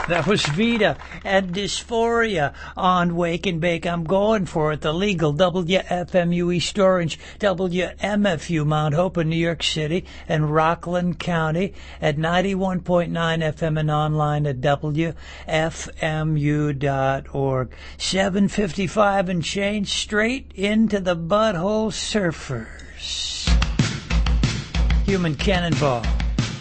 That was Vita and Dysphoria on Wake and Bake. I'm going for it. The legal WFMU East Orange, WMFU Mount Hope in New York City, and Rockland County at 91.9 FM and online at WFMU.org. 7:55 and change, straight into the Butthole Surfers. Human Cannonball.